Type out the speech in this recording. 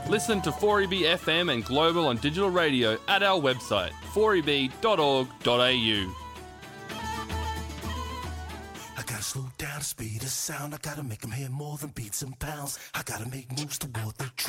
Listen to 4EB FM and Global on digital radio at our website, 4eb.org.au. I gotta slow down the speed of sound. I gotta make them hear more than beats and pounds. I gotta make moves toward the truth.